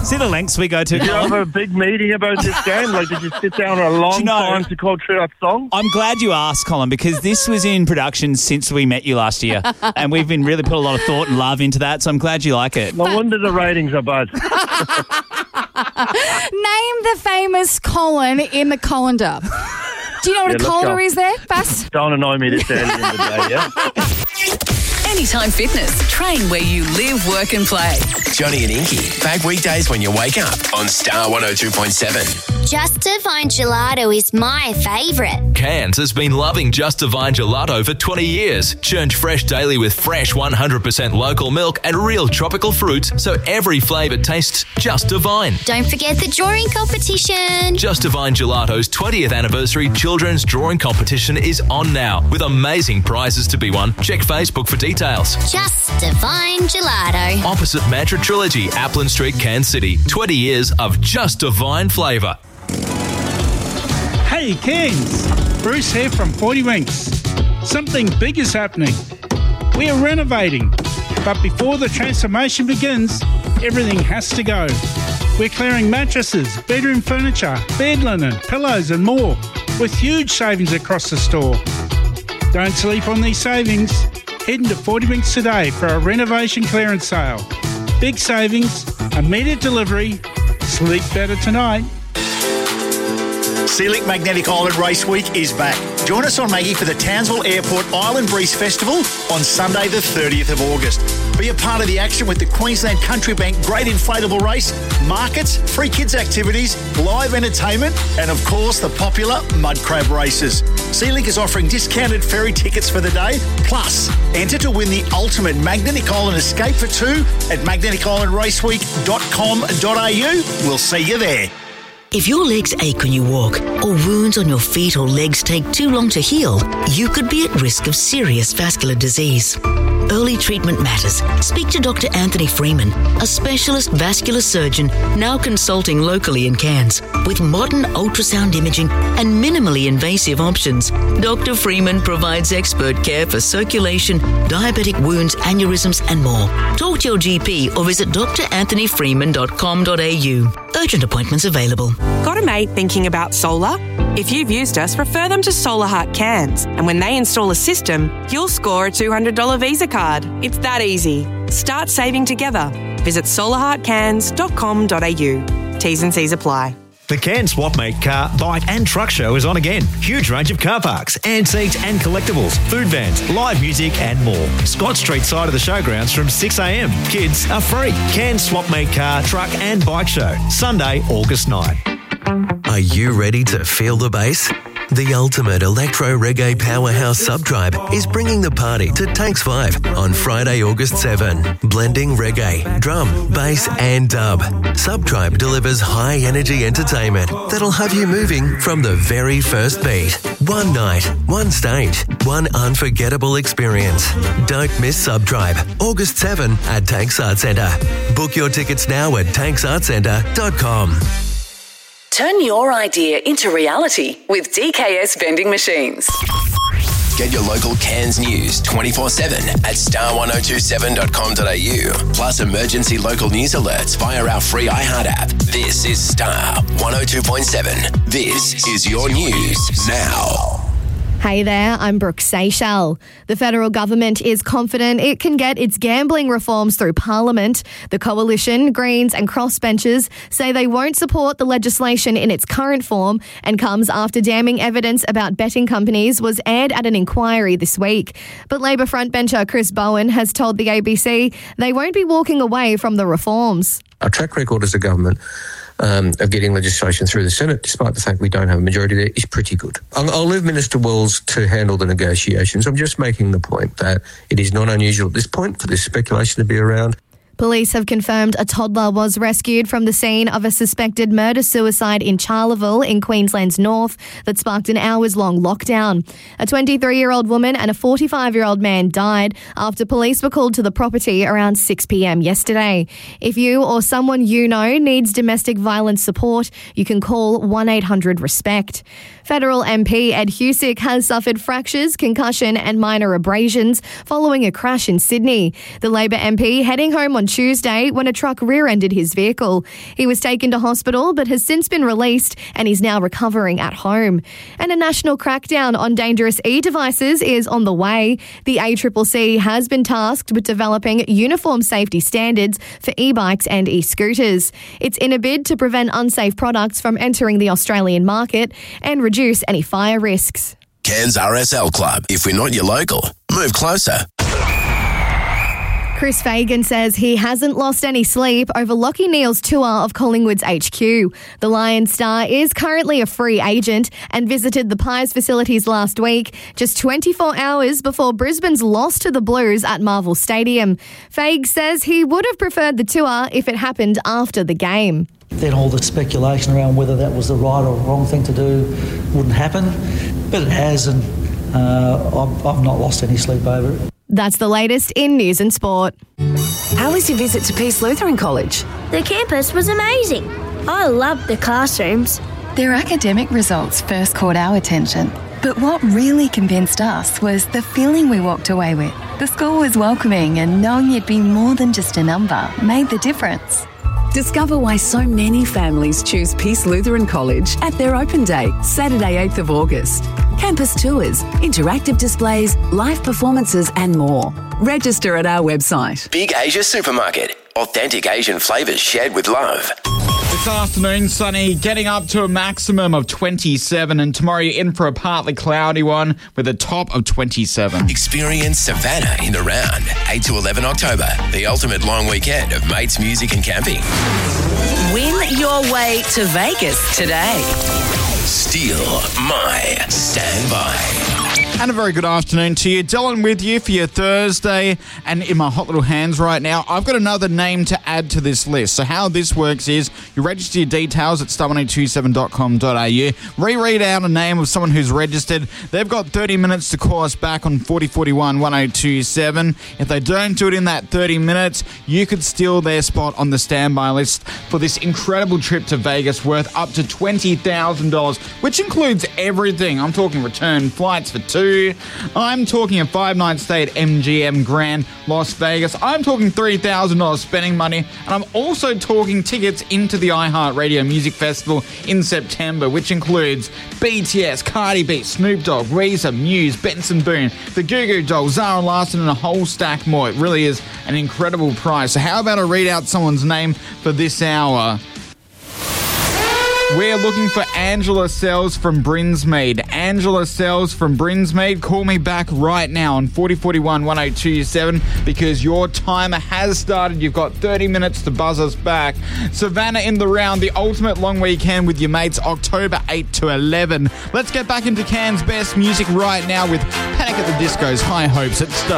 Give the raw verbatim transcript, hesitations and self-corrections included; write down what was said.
See the lengths we go to. Did you have a big meeting about this game? Like, did you sit down a long you know, time to go through that song? I'm glad you asked, Colin, because this was in production since we met you last year, and we've been really put a lot of thought and love into that, so I'm glad you like it. No wonder the ratings are bad. Name the famous Colin in the colander. Do you know what Yeah, a let's colander go. is there, Bass? Don't annoy me this early in the day, yeah? Anytime Fitness. Train where you live, work and play. Johnny and Inky, back weekdays when you wake up on Star one oh two point seven. Just Divine Gelato is my favourite. Cairns has been loving Just Divine Gelato for twenty years. Churned fresh daily with fresh one hundred percent local milk and real tropical fruits, so every flavour tastes just divine. Don't forget the drawing competition. Just Divine Gelato's twentieth anniversary children's drawing competition is on now, with amazing prizes to be won. Check Facebook for details. Just Divine Gelato. Opposite Mantra Trilogy, Applin Street, Cairns City. twenty years of just divine flavour. Hey Cairns, Bruce here from forty Winks. Something big is happening. We are renovating, but before the transformation begins, everything has to go. We're clearing mattresses, bedroom furniture, bed linen, pillows and more, with huge savings across the store. Don't sleep on these savings. Head into forty Winks today for a renovation clearance sale. Big savings, immediate delivery. Sleep better tonight. Sealink Magnetic Island Race Week is back. Join us on Maggie for the Townsville Airport Island Breeze Festival on Sunday the thirtieth of August. Be a part of the action with the Queensland Country Bank Great Inflatable Race, markets, free kids activities, live entertainment, and of course the popular mud crab races. Sealink is offering discounted ferry tickets for the day. Plus, enter to win the ultimate Magnetic Island escape for two at magnetic island race week dot com dot a u. We'll see you there. If your legs ache when you walk, or wounds on your feet or legs take too long to heal, you could be at risk of serious vascular disease. Early treatment matters. Speak to Doctor Anthony Freeman, a specialist vascular surgeon now consulting locally in Cairns. With modern ultrasound imaging and minimally invasive options, Doctor Freeman provides expert care for circulation, diabetic wounds, aneurysms and more. Talk to your G P or visit d r anthony freeman dot com dot a u. Urgent appointments available. Got a mate thinking about solar? If you've used us, refer them to Solar Heart Cairns, and when they install a system, you'll score a two hundred dollars Visa card. It's that easy. Start saving together. Visit solar heart cairns dot com dot a u. T's and C's apply. The Cairns Swapmate Car, Bike and Truck Show is on again. Huge range of car parks, antiques and collectibles, food vans, live music and more. Scott Street side of the showgrounds from six a m. Kids are free. Cairns Swapmate Car, Truck and Bike Show, Sunday, August ninth. Are you ready to feel the bass? The ultimate electro reggae powerhouse Subtribe is bringing the party to Tanks five on Friday, August seventh. Blending reggae, drum, bass and dub. Subtribe delivers high energy entertainment that'll have you moving from the very first beat. One night, one stage, one unforgettable experience. Don't miss Subtribe, August seventh at Tanks Art Centre. Book your tickets now at tanks art centre dot com. Turn your idea into reality with D K S Vending Machines. Get your local Cairns news twenty-four seven at star one oh two seven dot com dot a u. Plus emergency local news alerts via our free iHeart app. This is Star one oh two point seven. This is your news now. Hey there, I'm Brooke Seychelles. The federal government is confident it can get its gambling reforms through Parliament. The Coalition, Greens and crossbenchers say they won't support the legislation in its current form and comes after damning evidence about betting companies was aired at an inquiry this week. But Labor frontbencher Chris Bowen has told the A B C they won't be walking away from the reforms. Our track record as a government Um, of getting legislation through the Senate, despite the fact we don't have a majority there, is pretty good. I'll, I'll leave Minister Wells to handle the negotiations. I'm just making the point that it is not unusual at this point for this speculation to be around. Police have confirmed a toddler was rescued from the scene of a suspected murder-suicide in Charleville in Queensland's north that sparked an hours-long lockdown. A twenty-three-year-old woman and a forty-five-year-old man died after police were called to the property around six p m yesterday. If you or someone you know needs domestic violence support, you can call one eight hundred RESPECT. Federal M P Ed Husick has suffered fractures, concussion and minor abrasions following a crash in Sydney. The Labor M P heading home on Tuesday when a truck rear-ended his vehicle. He was taken to hospital but has since been released and is now recovering at home. And a national crackdown on dangerous e-devices is on the way. The A C C C has been tasked with developing uniform safety standards for e-bikes and e-scooters. It's in a bid to prevent unsafe products from entering the Australian market and reduce any fire risks. Cairns R S L Club. If we're not your local, move closer. Chris Fagan says he hasn't lost any sleep over Lachie Neale's tour of Collingwood's H Q. The Lions star is currently a free agent and visited the Pies facilities last week, just twenty-four hours before Brisbane's loss to the Blues at Marvel Stadium. Fag says he would have preferred the tour if it happened after the game. Then all the speculation around whether that was the right or wrong thing to do wouldn't happen, but it has, and uh, I've, I've not lost any sleep over it. That's the latest in news and sport. How was your visit to Peace Lutheran College? The campus was amazing. I loved the classrooms. Their academic results first caught our attention. But what really convinced us was the feeling we walked away with. The school was welcoming, and knowing you'd be more than just a number made the difference. Discover why so many families choose Peace Lutheran College at their open day, Saturday eighth of August. Campus tours, interactive displays, live performances and more. Register at our website. Big Asia Supermarket. Authentic Asian flavours shared with love. This afternoon, sunny, getting up to a maximum of twenty-seven, and tomorrow you're in for a partly cloudy one with a top of twenty-seven. Experience Savannah in the round, eight to eleven October, the ultimate long weekend of mates, music and camping. Win your way to Vegas today. Steal my standby. And a very good afternoon to you. Dylan with you for your Thursday. And in my hot little hands right now, I've got another name to add to this list. So how this works is you register your details at star one eight two seven dot com dot a u. Reread out a name of someone who's registered. They've got thirty minutes to call us back on forty forty-one one oh two seven. If they don't do it in that thirty minutes, you could steal their spot on the standby list for this incredible trip to Vegas worth up to twenty thousand dollars, which includes everything. I'm talking return flights for two. I'm talking a five-night stay at M G M Grand Las Vegas. I'm talking three thousand dollars spending money. And I'm also talking tickets into the iHeartRadio Music Festival in September, which includes B T S, Cardi B, Snoop Dogg, Weezer, Muse, Benson Boone, the Goo Goo Dolls, Zara Larsson, and a whole stack more. It really is an incredible prize. So how about I read out someone's name for this hour? We're looking for Angela Sells from Brinsmead. Angela Sells from Brinsmead, call me back right now on forty forty-one one oh two seven because your timer has started. You've got thirty minutes to buzz us back. Savannah in the round, the ultimate long weekend with your mates, October eighth to eleven. Let's get back into Cairns' best music right now with Panic at the Disco's High Hopes at Star.